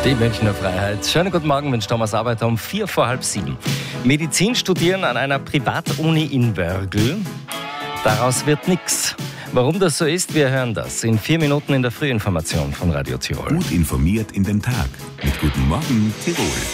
Die Münchner Freiheit. Schönen guten Morgen, wünscht Thomas Arbeiter um 6:45. Medizin studieren an einer Privatuni in Wörgl. Daraus wird nichts. Warum das so ist, wir hören das in 4 Minuten in der Frühinformation von Radio Tirol. Gut informiert in den Tag. Mit Guten Morgen Tirol.